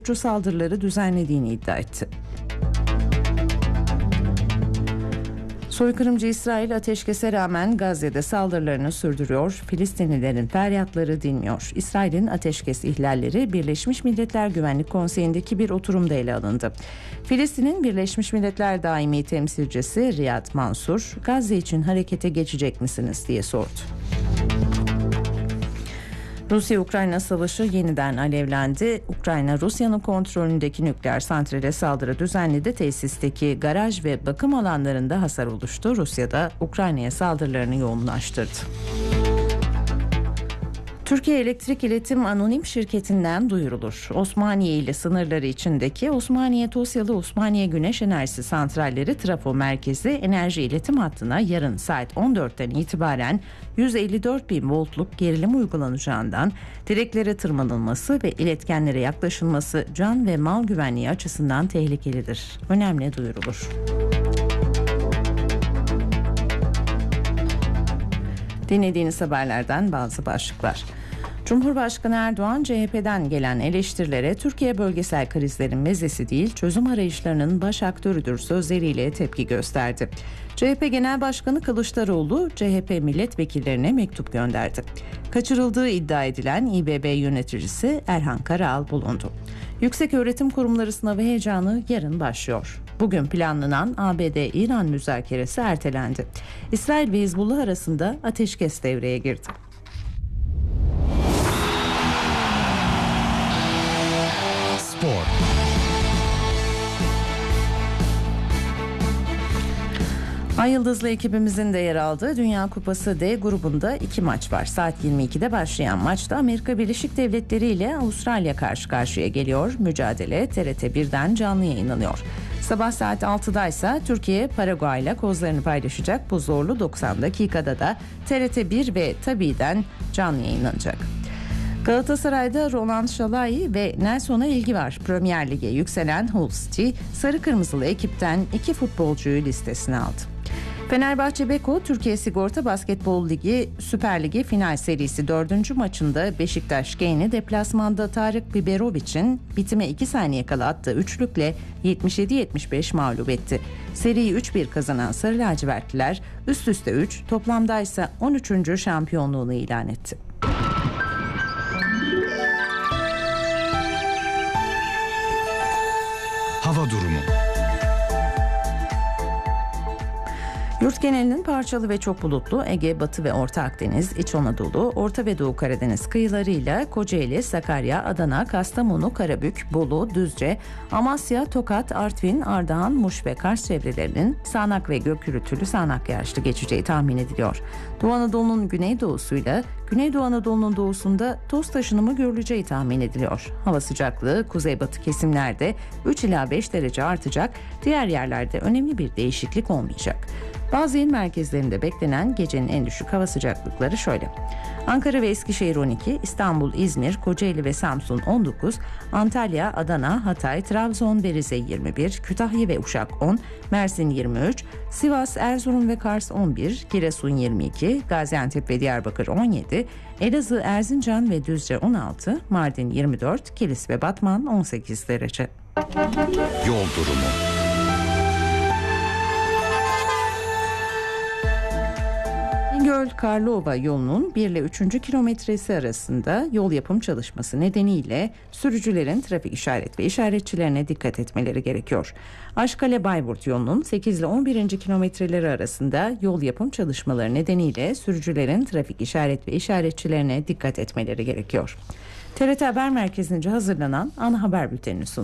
saldırıları düzenlediğini iddia etti. Soykırımcı İsrail ateşkese rağmen Gazze'de saldırılarını sürdürüyor. Filistinlilerin feryatları dinmiyor. İsrail'in ateşkes ihlalleri Birleşmiş Milletler Güvenlik Konseyi'ndeki bir oturumda ele alındı. Filistin'in Birleşmiş Milletler Daimi Temsilcisi Riyad Mansur, Gazze için harekete geçecek misiniz diye sordu. Rusya-Ukrayna savaşı yeniden alevlendi. Ukrayna, Rusya'nın kontrolündeki nükleer santrale saldırı düzenledi. Tesisteki garaj ve bakım alanlarında hasar oluştu. Rusya da Ukrayna'ya saldırılarını yoğunlaştırdı. Türkiye Elektrik İletim Anonim Şirketi'nden duyurulur. Osmaniye ile sınırları içindeki Osmaniye Tosyalı Osmaniye Güneş Enerjisi Santralleri Trafo Merkezi enerji iletim hattına yarın saat 14'ten itibaren 154.000 voltluk gerilim uygulanacağından direklere tırmanılması ve iletkenlere yaklaşılması can ve mal güvenliği açısından tehlikelidir. Önemli duyurulur. Dinlediğiniz haberlerden bazı başlıklar. Cumhurbaşkanı Erdoğan, CHP'den gelen eleştirilere Türkiye bölgesel krizlerin mezesi değil, çözüm arayışlarının baş aktörüdür sözleriyle tepki gösterdi. CHP Genel Başkanı Kılıçdaroğlu, CHP milletvekillerine mektup gönderdi. Kaçırıldığı iddia edilen İBB yöneticisi Erhan Karaal bulundu. Yükseköğretim Kurumları sınavı heyecanı yarın başlıyor. Bugün planlanan ABD-İran müzakeresi ertelendi. İsrail ve Hizbullah arasında ateşkes devreye girdi. Spor. Ay Yıldızlı ekibimizin de yer aldığı Dünya Kupası D grubunda 2 maç var. Saat 22'de başlayan maçta Amerika Birleşik Devletleri ile Avustralya karşı karşıya geliyor. Mücadele TRT 1'den canlı yayınlanıyor. Sabah saat 6'da ise Türkiye Paraguay ile kozlarını paylaşacak. Bu zorlu 90 dakikada da TRT 1 ve Tabi'den canlı yayınlanacak. Galatasaray'da Roland Şalai ve Nelson'a ilgi var. Premier Lig'e yükselen Hull City, sarı kırmızılı ekipten 2 futbolcuyu listesine aldı. Fenerbahçe Beko, Türkiye Sigorta Basketbol Ligi Süper Ligi final serisi 4. maçında Beşiktaş Genç'i deplasmanda Tarık Biberovic'in bitime 2 saniye kala attığı üçlükle 77-75 mağlup etti. Seriyi 3-1 kazanan Sarı Lacivertliler üst üste 3, toplamda ise 13. şampiyonluğunu ilan etti. Hava durumu. Yurt genelinin parçalı ve çok bulutlu Ege, Batı ve Orta Akdeniz, İç Anadolu, Orta ve Doğu Karadeniz kıyılarıyla Kocaeli, Sakarya, Adana, Kastamonu, Karabük, Bolu, Düzce, Amasya, Tokat, Artvin, Ardahan, Muş ve Kars çevrelerinin sağanak ve gök gürültülü sağanak yağışlı geçeceği tahmin ediliyor. Doğu Anadolu'nun güneydoğusuyla Güneydoğu Anadolu'nun doğusunda toz taşınımı görüleceği tahmin ediliyor. Hava sıcaklığı kuzeybatı kesimlerde 3 ila 5 derece artacak, diğer yerlerde önemli bir değişiklik olmayacak. Bazı il merkezlerinde beklenen gecenin en düşük hava sıcaklıkları şöyle: Ankara ve Eskişehir 12, İstanbul, İzmir, Kocaeli ve Samsun 19, Antalya, Adana, Hatay, Trabzon ve Rize 21, Kütahya ve Uşak 10, Mersin 23, Sivas, Erzurum ve Kars 11, Giresun 22, Gaziantep ve Diyarbakır 17, Elazığ, Erzincan ve Düzce 16, Mardin 24, Kilis ve Batman 18 derece. Yol durumu. Bingöl-Karlova yolunun 1 ile 3. kilometresi arasında yol yapım çalışması nedeniyle sürücülerin trafik işaret ve işaretçilerine dikkat etmeleri gerekiyor. Aşkale-Bayburt yolunun 8 ile 11. kilometreleri arasında yol yapım çalışmaları nedeniyle sürücülerin trafik işaret ve işaretçilerine dikkat etmeleri gerekiyor. TRT Haber Merkezi'nce hazırlanan ana haber bültenini sundu.